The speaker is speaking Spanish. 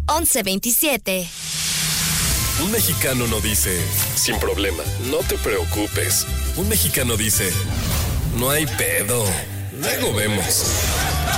1127. Un mexicano no dice, sin problema, no te preocupes. Un mexicano dice, no hay pedo, luego vemos.